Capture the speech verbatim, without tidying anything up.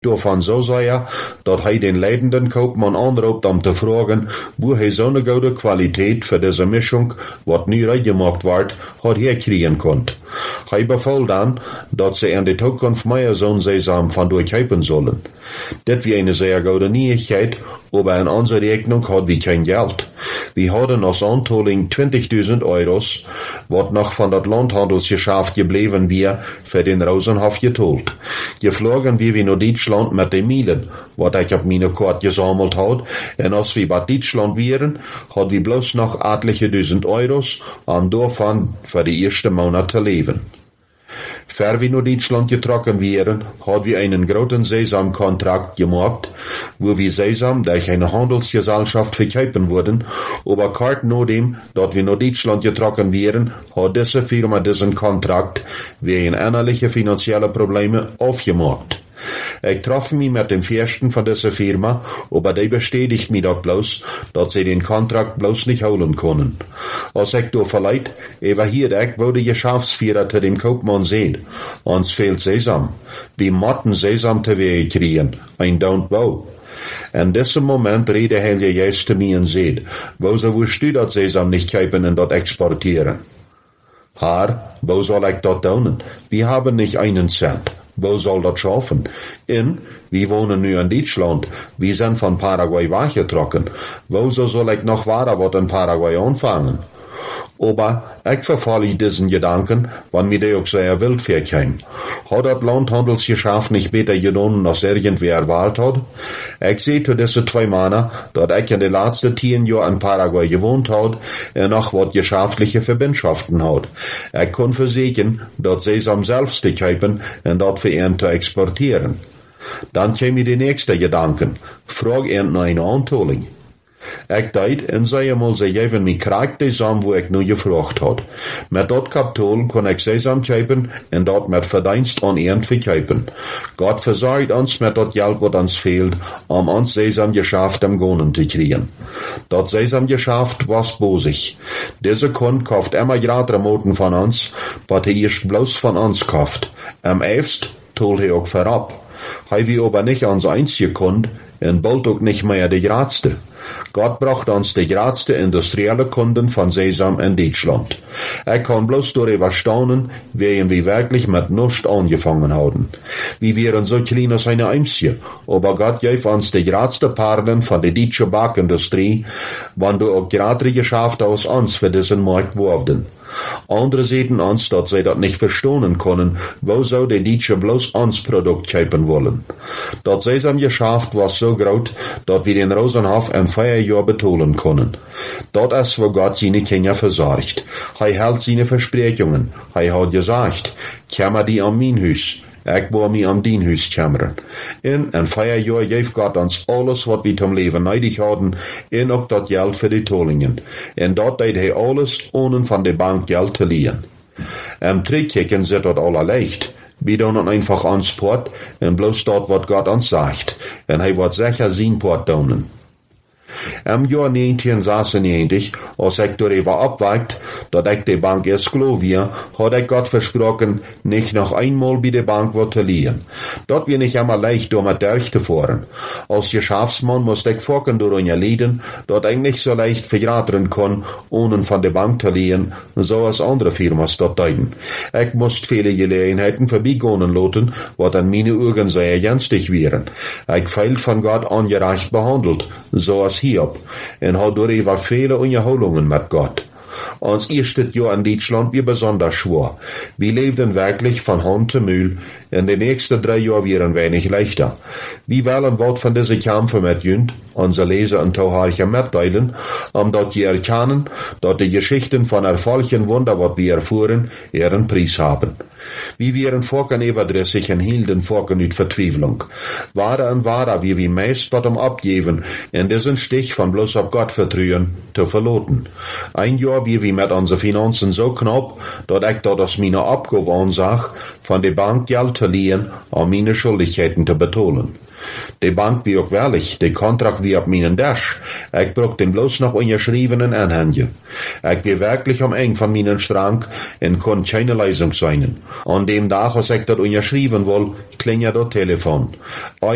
davon so sehr, dass er den leidenden Kaufmann anruft, um zu fragen, wo er so eine gute Qualität für diese Mischung, was nie reingemacht wird, hat herkriegen konnte. Er befahl dann, dass sie in der Zukunft mehr so ein Sesam von durchkaufen sollen. Das wäre eine sehr gute Neuigkeit, aber in unserer Rechnung hat wir kein Geld. Wir hatten als Antoling zwanzigtausend Euros, was noch von das Landhandelsgeschäft geblieben wäre, für den Rosenhof geteilt. Geflogen wie wir nach Deutschland mit den Mielen, was ich auf meine Karte gesammelt hat, und als wir bei Deutschland wären, hat wir bloß noch etliche Tausend Euros, um davon für die ersten Monate zu leben. Bevor wir nach Deutschland getroffen wären, hat wir einen großen Sesamkontrakt gemacht, wo wir Sesam durch eine Handelsgesellschaft verkaufen wurden, aber kurz nachdem, dass wir nach Deutschland getroffen wären, hat diese Firma diesen Kontrakt wegen innerlicher finanzieller Probleme aufgemacht. Ich traf mich mit dem Fürsten von dieser Firma, aber der bestätigt mir dort bloß, dass sie den Kontrakt bloß nicht holen können. Als ich da verleiht, überhielt ich, wo der Geschäftsführer zu dem Kaufmann sieht. Uns fehlt Sesam. Wir motten Sesam zu Wege kriegen. Ein don't wo. In diesem Moment rede er jetzt zu mir und sagt, wo so willst du das Sesam nicht kaufen und dort exportieren? Herr, wo soll ich dort tun? Wir haben nicht einen Cent. Wo soll das schaffen? In, wir wohnen nu in Deutschland. Wir sind von Paraguay weggetroffen. Wo soll ich noch weiter was in Paraguay anfangen? Aber ich verfalle diesen Gedanken, wann mir der auch sehr wild vorkam. Hat das Landhandelsgeschäft nicht besser genommen, als irgendwer erwartet hat? Ich sehe zu diesen zwei Männer, dass ich in den letzten zehn Jahren in Paraguay gewohnt hat und noch was geschäftliche Verbindschaften hat. Ich kann versichern, dass Sesam selbst zu kaufen und dort für ihn zu exportieren. Dann käme die nächste Gedanken. Frag ihn nach einer Anzahlung. Ich deed en zei einmal, sie geven mir krijgt die Sam, wo ich nur gefragt hat. Mit dort Kapital kann ich Sesam kaufen und dort mit Verdienst an ihn verkaufen. Gott versorgt uns mit dort Geld, was uns fehlt, um uns Sesamgeschäft am Gonen zu kriegen. Dort Sesamgeschäft was bosig. Diese Kunde kauft immer grad Remoten von uns, was er erst bloß von uns kauft. Am eifst tol er auch verab. Hei wir aber nicht ans einzige Kunde, und bald auch nicht mehr die gradste. Gott braucht uns die gradste industrielle Kunden von Sesam in Deutschland. Er kann bloß darüber staunen, wen wir wirklich mit nichts angefangen haben. Wir wären so klein als eine Eimsje, aber Gott gab uns die gradste Perlen von der deutschen Backindustrie, wann du auch gerade geschafft aus uns für diesen Markt wurden. Andere sehen uns, dass sie das nicht verstehen können, wo so die Deutsche bloß uns Produkt kaufen wollen. Das Sesamgeschäft war so groß, dass wir den Rosenhof in vier Jahren betalen können. Dort ist, wo Gott seine Kinder versorgt. Er hält seine Versprechungen. Er hat gesagt, kämmer die an mein Haus. Ich will mir an dein Haus kämmern. In ein vier Jahren gab Gott uns alles, was wir zum Leben nötig hatten, und auch das Geld für die Tollingen. Und dort deed er alles, ohne von der Bank Geld zu leihen. Im Trickkicken sieht das alle leicht. Wir tun einfach ans Port, und bloß dort, was Gott uns sagt. Und er wird sicher sein Port tun. Im Jahr neunzehnhundertsechsundneunzig, als ich darüber abweicht, dass ich die Bank erst glaube, hat ich Gott versprochen, nicht noch einmal bei der Bank was zu leihen. Dort wird nicht immer leicht, damit durchzufahren. Als Geschäftsmann muss ich folgen durch ein Leben, dass ich nicht so leicht verraten kann, ohne von der Bank zu leihen, so als andere Firmen dort tun. Ich muss viele Gelegenheiten vorbeigehen lassen, was an meine Augen sehr günstig wären. Ich fehl von Gott ungerecht behandelt, so als Hiob, und hat darüber viele Unterholungen mit Gott. Uns erstes Jahr in Deutschland war besonders schwer. Wir lebten wirklich von Hand zu Mühl, in den nächsten drei Jahren wären wenig leichter. Wir wollen was von diesen Kämpfen mit Jünd, unsere Leser und Tauharche mitteilen, um dort zu erkennen, dass die Geschichten von Erfolgen Wunder, was wir erfuhren, ihren Preis haben. Wir wären Volken überdrüssig und hielten Volken uit Verzweiflung. Wahre und wahre, wie wir meist was um abgeben, in diesen Stich von bloß auf Gott vertrauen, zu verloten. Ein Jahr wie wir mit unseren Finanzen so knapp, dass ich dort aus meiner Abgabe ansag, von der Bank Geld zu leihen, um meine Schuldigkeiten zu bezahlen. Die Bank wie auch ehrlich, der Kontrakt wie auf meinen Tisch. Ich brauch den bloß noch unterschriebenen Anhängen. Ich wie wirklich am eng von meinen Strang und kann keine Leistung sein. An dem Tag, als ich das unterschrieben will, klingelt das Telefon.